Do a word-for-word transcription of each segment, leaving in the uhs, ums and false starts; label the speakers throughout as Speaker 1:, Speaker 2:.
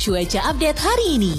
Speaker 1: Cuaca update hari ini.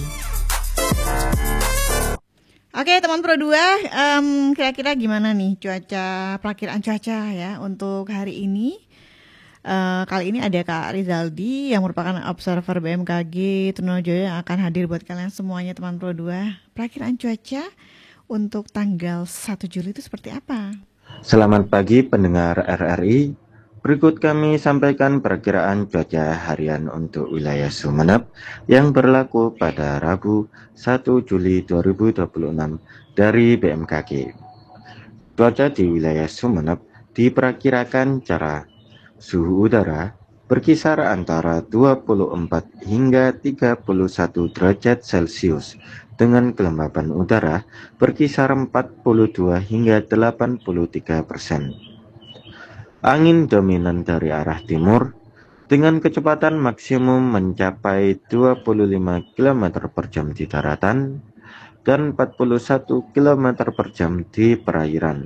Speaker 2: Oke teman Pro dua, um, kira-kira gimana nih cuaca, perakiraan cuaca ya untuk hari ini? Uh, kali ini ada Kak Rizaldi yang merupakan observer B M K G Trunojoyo yang akan hadir buat kalian semuanya teman Pro dua. Perakiraan cuaca untuk tanggal satu Juli itu seperti apa?
Speaker 3: Selamat pagi pendengar R R I. Berikut kami sampaikan perakiraan cuaca harian untuk wilayah Sumeneb yang berlaku pada Rabu satu Juli dua ribu dua puluh enam dari B M K G. Cuaca di wilayah Sumeneb diperkirakan cerah. Suhu udara berkisar antara dua puluh empat hingga tiga puluh satu derajat Celcius dengan kelembapan udara berkisar empat puluh dua hingga delapan puluh tiga persen. Angin dominan dari arah timur dengan kecepatan maksimum mencapai dua puluh lima kilometer per jam di daratan dan empat puluh satu kilometer per jam di perairan.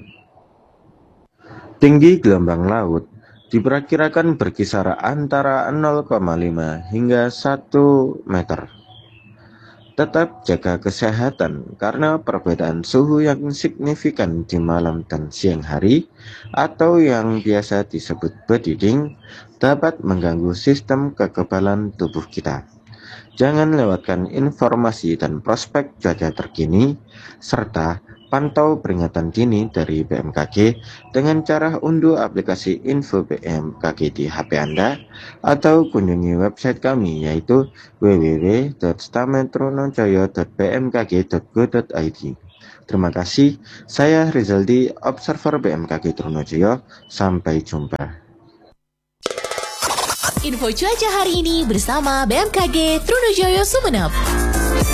Speaker 3: Tinggi gelombang laut diperkirakan berkisar antara nol koma lima hingga satu meter. Tetap jaga kesehatan karena perbedaan suhu yang signifikan di malam dan siang hari atau yang biasa disebut bediding dapat mengganggu sistem kekebalan tubuh kita. Jangan lewatkan informasi dan prospek cuaca terkini serta pantau peringatan dini dari B M K G dengan cara unduh aplikasi info B M K G di H P Anda atau kunjungi website kami yaitu w w w titik stametronojoyo titik b m k g titik go titik i d. Terima kasih, saya Rizaldi, Observer B M K G Trunojoyo. Sampai jumpa.
Speaker 1: Info cuaca hari ini bersama B M K G Trunojoyo Sumeneb.